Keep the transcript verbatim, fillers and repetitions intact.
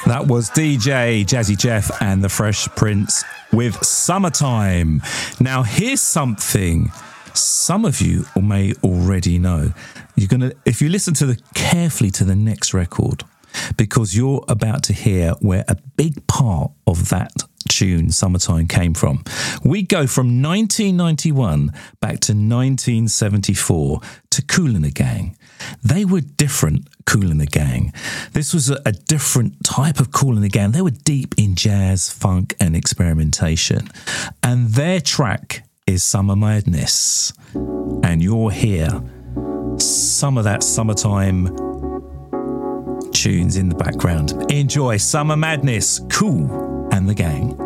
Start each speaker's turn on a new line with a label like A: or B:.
A: That was D J Jazzy Jeff and the Fresh Prince with Summertime. Now, here's something some of you may already know. You're gonna, if you listen to the carefully to the next record, because you're about to hear where a big part of that tune, Summertime, came from. We go from nineteen ninety-one back to nineteen seventy-four to Kool and the Gang. They were different, Kool and the Gang. This was a, a different type of Kool and the Gang. They were deep in jazz, funk and experimentation. And their track is Summer Madness. And you'll hear some of that Summertime tunes in the background. Enjoy Summer Madness, Kool and the Gang.